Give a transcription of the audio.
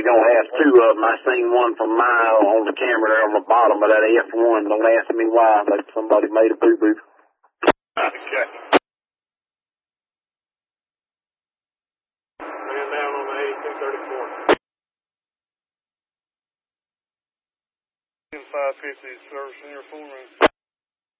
gonna have two of them. I seen one from mile on the camera there on the bottom of that F1. Don't ask me why, but somebody made a boo-boo. Okay. Man down on the 8234. 550 service in your full room.